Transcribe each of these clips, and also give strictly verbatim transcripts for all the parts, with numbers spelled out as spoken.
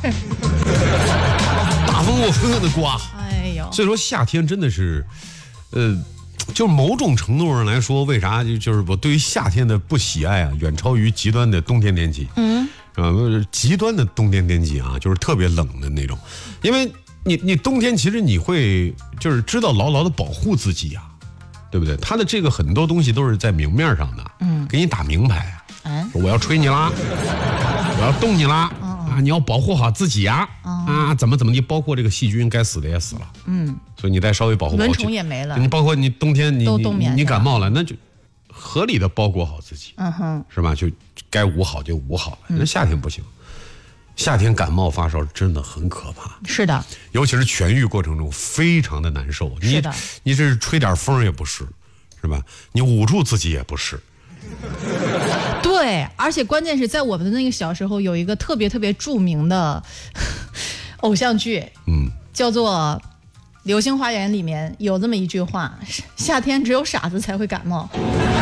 大风我狠狠的刮。 哎呦， 所以说夏天真的是，呃。就某种程度上来说，为啥就就是我对于夏天的不喜爱啊，远超于极端的冬天天气。嗯，呃，极端的冬天天气啊，就是特别冷的那种，因为你你冬天其实你会就是知道牢牢的保护自己啊，对不对？它的这个很多东西都是在明面上的，嗯，给你打明牌，嗯，我要吹你啦，我要冻你啦。啊，你要保护好自己呀、啊！哦、啊，怎么怎么地，包括这个细菌，该死的也死了，嗯，所以你再稍微保护好， 蚊虫也没了。 你包括你冬天你你你你感冒了，那就合理的包裹好自己，嗯哼，是吧？就该捂好就捂好了。那、嗯、夏天不行，夏天感冒发烧真的很可怕。 是的， 尤其是痊愈过程中非常的难受。 是的， 你你这是吹点风也不是，是吧？你捂住自己也不是。 对，而且关键是在我们的那个小时候，有一个特别特别著名的偶像剧，嗯，叫做《流星花园》，里面有这么一句话：夏天只有傻子才会感冒。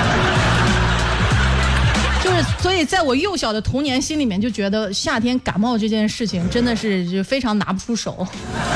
就是，所以在我幼小的童年心里面，就觉得夏天感冒这件事情真的是就非常拿不出手。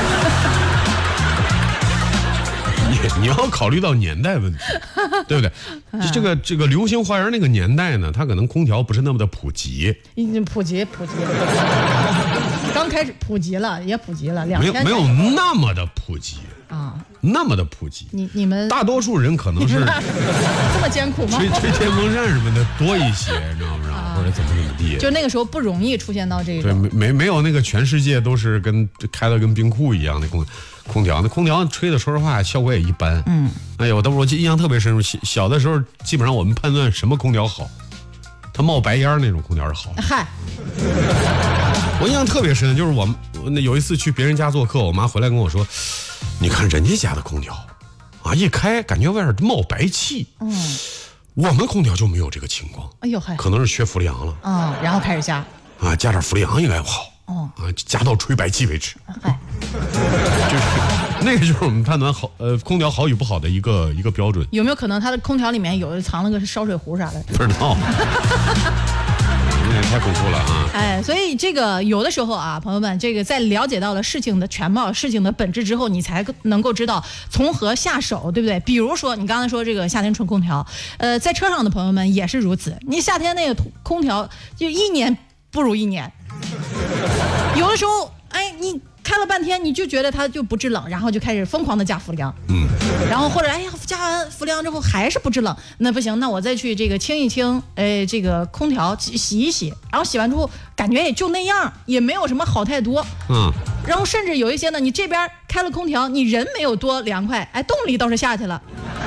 你你要考虑到年代问题，对不对？这个这个流星花园那个年代呢，它可能空调不是那么的普及， 已经普及普及，刚开始普及了，也普及了，两没有没有那么的普及啊，那么的普及。 你你们大多数人可能是这么艰苦吗？ 吹吹电风扇什么的多一些，你知道不知道？或者怎么怎么地？ 就那个时候不容易出现到这个。 对，没没没有那个全世界都是跟开的跟冰库一样的空。空调那空调吹的，说实话效果也一般。嗯，哎呦，我我印象特别深，小小的时候基本上我们判断什么空调好，它冒白烟那种空调是好的。嗨，我印象特别深，就是我们那有一次去别人家做客，我妈回来跟我说：“你看人家家的空调啊，一开感觉外边冒白气。”嗯，我们空调就没有这个情况。哎呦嗨，可能是缺氟利昂了啊、嗯，然后开始加啊，加点氟利昂应该好。哦啊，加到吹白气为止。嗨，就是那个就是我们判断好呃空调好与不好的一个一个标准。 有没有可能它的空调里面有藏了个烧水壶啥的？ 不知道。那也太恐怖了啊！ 哎，所以这个有的时候啊，朋友们，这个在了解到了事情的全貌、事情的本质之后，你才能够知道从何下手，对不对？比如说你刚才说这个夏天吹空调，呃，在车上的朋友们也是如此。你夏天那个空调就一年不如一年。有的时候，哎，你开了半天，你就觉得它就不制冷，然后就开始疯狂的加氟利昂，嗯，然后或者哎呀，加完氟利昂之后还是不制冷，那不行，那我再去这个清一清，哎，这个空调洗一洗，然后洗完之后感觉也就那样，也没有什么好太多，嗯，然后甚至有一些呢，你这边开了空调，你人没有多凉快，哎，动力倒是下去了，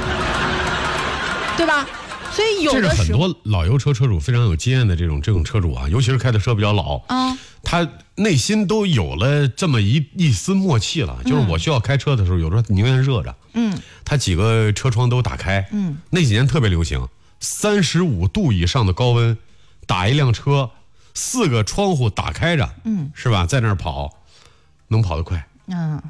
对吧？所以有的这是很多老油车车主非常有经验的这种这种车主啊，尤其是开的车比较老啊，他内心都有了这么一一丝默契了，就是我需要开车的时候，有时候宁愿热着，嗯，他几个车窗都打开，嗯，那几年特别流行，三十五度以上的高温，打一辆车，四个窗户打开着，嗯，是吧，在那儿跑，能跑得快，嗯，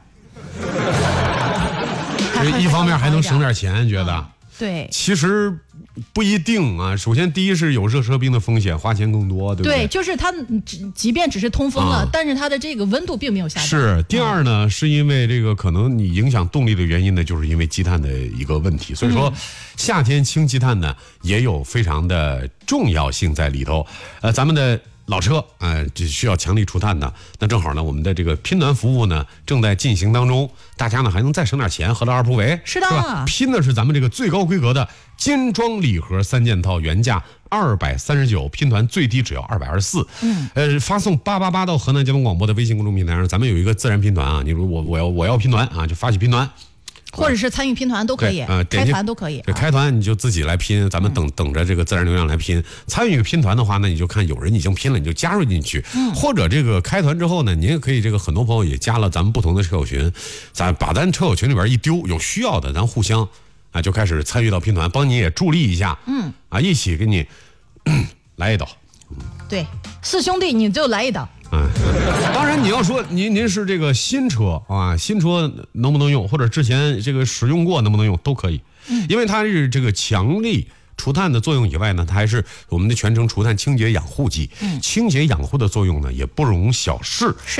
一方面还能省点钱，觉得。 对， 其实不一定啊。首先，第一是有热车冰的风险，花钱更多，对不对？ 对，就是它即便只是通风了，啊、但是它的这个温度并没有下降。 是。第二呢，嗯、是因为这个可能你影响动力的原因呢，就是因为积碳的一个问题。所以说，嗯、夏天清积碳呢，也有非常的重要性在里头。呃，咱们的。老车，呃，这需要强力除碳的，那正好呢，我们的这个拼暖服务呢正在进行当中，大家呢还能再省点钱，何乐而不为？ 是的， 是吧？拼的是咱们这个最高规格的精装礼盒三件套，原价二百三十九，拼团最低只要二百二十四。嗯，呃，发送八八八到河南交通广播的微信公众平台上，咱们有一个自然拼团啊，你说我我要我要拼团啊，就发起拼团。 或者是参与拼团都可以，呃，开团都可以。 对，开团你就自己来拼，咱们等、嗯、等着这个自然流量来拼。参与拼团的话，那你就看有人已经拼了，你就加入进去。嗯、或者这个开团之后呢，您也可以这个很多朋友也加了咱们不同的车友群，咱把咱车友群里边一丢，有需要的咱互相啊就开始参与到拼团，帮你也助力一下。嗯，啊，一起给你来一刀。 对，四兄弟你就来一刀。 嗯，当然你要说您您是这个新车啊，新车能不能用，或者之前这个使用过能不能用都可以，嗯，因为它是这个强力除碳的作用以外呢，它还是我们的全程除碳清洁养护剂，嗯，清洁养护的作用呢也不容小视。